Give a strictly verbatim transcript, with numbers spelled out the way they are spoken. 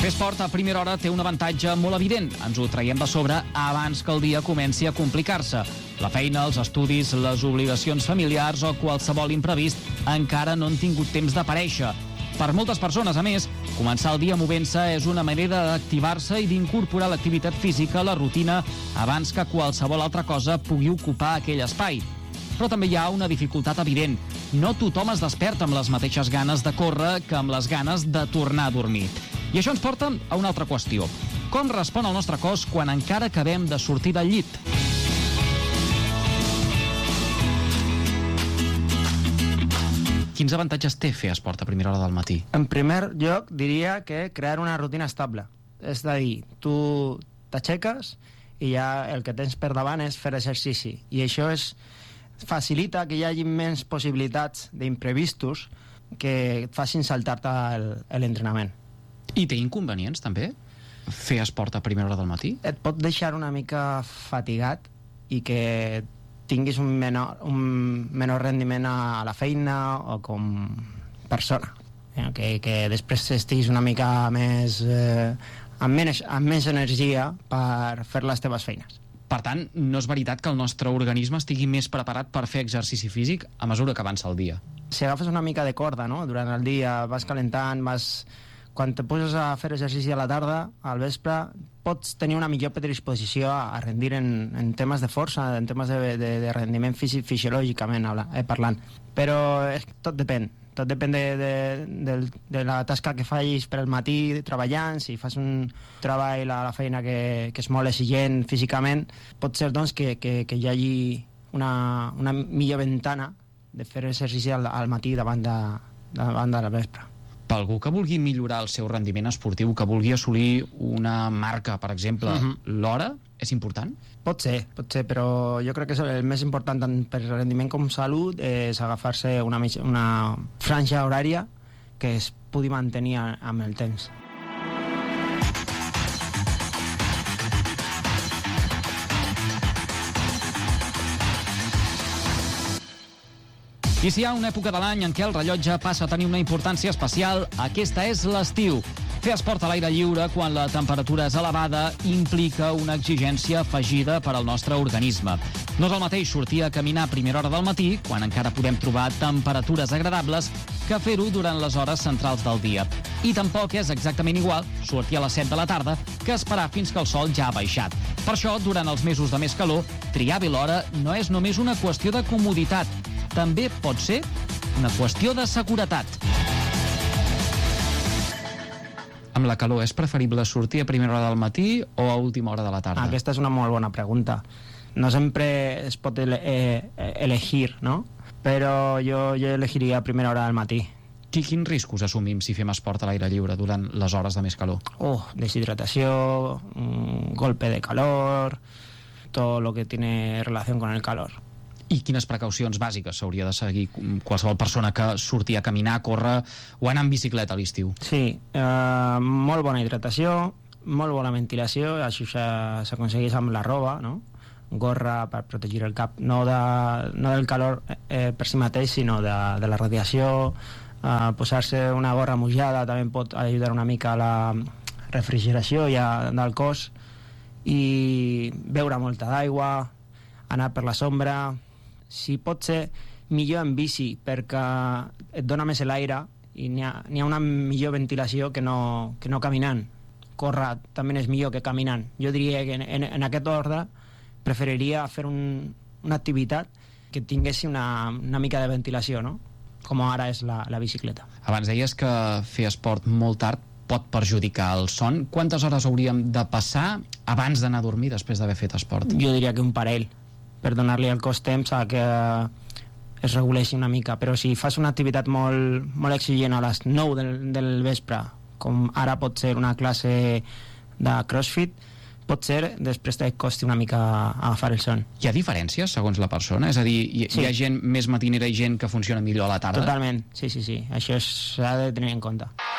Fer esport a primera hora té un avantatge molt evident. Ens ho traiem de sobre abans que el dia comenci a complicar-se. La feina, els estudis, les obligacions familiars o qualsevol imprevist encara no han tingut temps d'aparèixer. Per moltes persones, a més, començar el dia movent-se és una manera d'activar-se i d'incorporar l'activitat física a la rutina abans que qualsevol altra cosa pugui ocupar aquell espai. Però també hi ha una dificultat evident. No tothom es desperta amb les mateixes ganes de córrer que amb les ganes de tornar a dormir. I això ens porta a una altra qüestió. Com respon el nostre cos quan encara acabem de sortir del llit? Quins avantatges té fer esport a primera hora del matí? En primer lloc, diria que crear una rutina estable. És a dir, tu t'aixeques i ja el que tens per davant és fer exercici. I això és, facilita que hi hagi menys possibilitats d'imprevistos que et facin saltar-te l'entrenament. I té inconvenients, també, fer esport a primera hora del matí? Et pot deixar una mica fatigat i que tinguis un menor, un menor rendiment a la feina o com persona. Que, que després estiguis una mica més, eh, amb, menys, amb més energia per fer les teves feines. Per tant, no és veritat que el nostre organisme estigui més preparat per fer exercici físic a mesura que avança el dia. Si agafes una mica de corda, no?, durant el dia, vas calentant, vas... Quan te poses a fer exercici a la tarda, al vespre, pots tenir una millor predisposició a rendir en, en temes de força, en temes de, de, de rendiment físic, fisiològicament eh, parlant. Però és, tot depèn. Tot depèn de, de, de, de la tasca que facis per al matí treballant. Si fas un treball a la feina que, que és molt exigent físicament, pot ser doncs, que, que, que hi hagi una, una millor ventana de fer exercici al, al matí davant de, davant de la vespre. Per algú que vulgui millorar el seu rendiment esportiu, que vulgui assolir una marca, per exemple, uh-huh. l'hora, és important? Pot ser, pot ser, però jo crec que el més important tant per rendiment com salut és agafar-se una, una franja horària que es pugui mantenir amb el temps. I si hi ha una època de l'any en què el rellotge passa a tenir una importància especial, aquesta és l'estiu. Fer esport a l'aire lliure quan la temperatura és elevada implica una exigència afegida per al nostre organisme. No és el mateix sortir a caminar a primera hora del matí, quan encara podem trobar temperatures agradables, que fer-ho durant les hores centrals del dia. I tampoc és exactament igual sortir a les set de la tarda que esperar fins que el sol ja ha baixat. Per això, durant els mesos de més calor, triar bé l'hora no és només una qüestió de comoditat, també pot ser una qüestió de seguretat. Amb la calor és preferible sortir a primera hora del matí o a última hora de la tarda? Aquesta és una molt bona pregunta. No sempre es pot ele eh, elegir, no? Però jo, jo elegiria a primera hora del matí. I quins riscos assumim si fem esport a l'aire lliure durant les hores de més calor? Oh, deshidratació, un golpe de calor, todo lo que tiene relación con el calor. I quines precaucions bàsiques s'hauria de seguir qualsevol persona que surti a caminar, a córrer o anar en bicicleta a l'estiu? Sí, eh, molt bona hidratació, molt bona ventilació, això s'aconsegueix amb la roba, no? Gorra per protegir el cap, no, de, no del calor eh, per si mateix, sinó de, de la radiació. Eh, posar-se una gorra mujada també pot ajudar una mica a la refrigeració ja del cos, i beure molta d'aigua, anar per la sombra. Si pot ser, millor en bici, perquè et dona més l'aire i n'hi ha, n'hi ha una millor ventilació que no, que no caminant. Córrer també és millor que caminant. Jo diria que en, en, en aquest ordre preferiria fer un, una activitat que tinguessi una, una mica de ventilació, no? Com ara és la, la bicicleta. Abans deies que fer esport molt tard pot perjudicar el son. Quantes hores hauríem de passar abans d'anar a dormir després d'haver fet esport? Jo diria que un parell, per donar-li al cos temps a que es reguleixi una mica. Però si fas una activitat molt, molt exigent a les nou del, del vespre, com ara pot ser una classe de CrossFit, pot ser després et costi una mica agafar el son. Hi ha diferències segons la persona? És a dir, hi, sí. hi ha gent més matinera i gent que funciona millor a la tarda? Totalment, sí, sí, sí. Això s'ha de tenir en compte.